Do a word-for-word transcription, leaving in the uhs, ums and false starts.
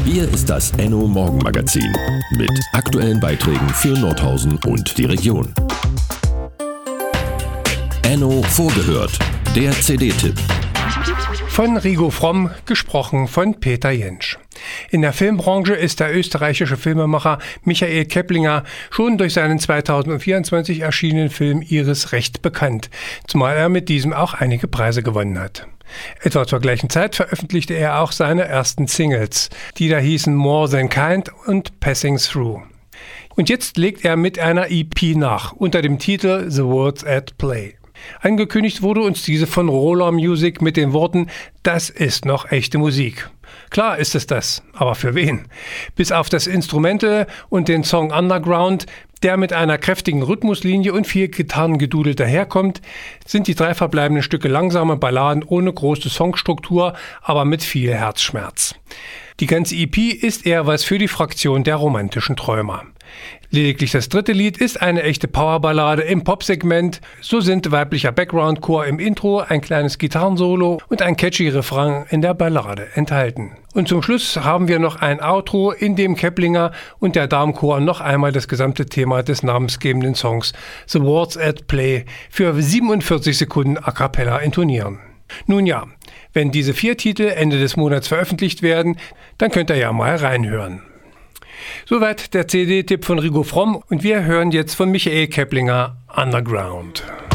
Hier ist das Enno Morgenmagazin mit aktuellen Beiträgen für Nordhausen und die Region. Enno vorgehört, der C D-Tipp. Von Rigo Fromm, gesprochen von Peter Jentsch. In der Filmbranche ist der österreichische Filmemacher Michael Keplinger schon durch seinen zweitausendvierundzwanzig erschienenen Film Iris recht bekannt, zumal er mit diesem auch einige Preise gewonnen hat. Etwa zur gleichen Zeit veröffentlichte er auch seine ersten Singles, die da hießen More Than Kind und Passing Through. Und jetzt legt er mit einer E P nach, unter dem Titel The Words at Play. Angekündigt wurde uns diese von Roller Music mit den Worten: Das ist noch echte Musik. Klar ist es das, aber für wen? Bis auf das Instrumental und den Song Underground, der mit einer kräftigen Rhythmuslinie und viel Gitarrengedudel daherkommt, sind die drei verbleibenden Stücke langsame Balladen ohne große Songstruktur, aber mit viel Herzschmerz. Die ganze E P ist eher was für die Fraktion der romantischen Träumer. Lediglich das dritte Lied ist eine echte Powerballade im Popsegment. So sind weiblicher Background-Chor im Intro, ein kleines Gitarrensolo und ein catchy Refrain in der Ballade enthalten. Und zum Schluss haben wir noch ein Outro, in dem Keplinger und der Damenchor noch einmal das gesamte Thema des namensgebenden Songs The Words at Play für siebenundvierzig Sekunden a cappella intonieren. Nun ja, wenn diese vier Titel Ende des Monats veröffentlicht werden, dann könnt ihr ja mal reinhören. Soweit der C D-Tipp von Rigo Fromm und wir hören jetzt von Michael Keplinger Underground.